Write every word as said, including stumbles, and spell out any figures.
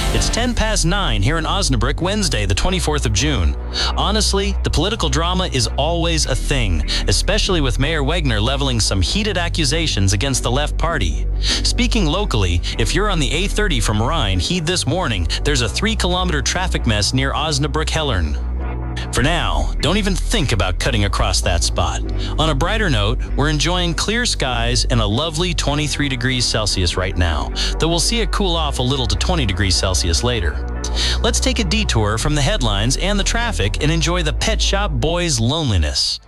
It's ten past nine here in Osnabrück, Wednesday, the twenty-fourth of June. Honestly, the political drama is always a thing, especially with Mayor Wegner leveling some heated accusations against the left party. Speaking locally, if you're on the A thirty from Rhine, heed this warning: there's a three kilometer traffic mess near Osnabrück-Hellern. For now, don't even think about cutting across that spot. On a brighter note, we're enjoying clear skies and a lovely twenty-three degrees Celsius right now, though we'll see it cool off a little to twenty degrees Celsius later. Let's take a detour from the headlines and the traffic and enjoy the Pet Shop Boys' loneliness.